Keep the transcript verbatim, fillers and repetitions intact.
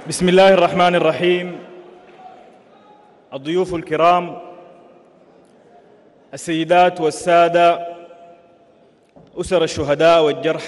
بسم الله الرحمن الرحيم. الضيوف الكرام، السيدات والسادة، أسر الشهداء والجرحى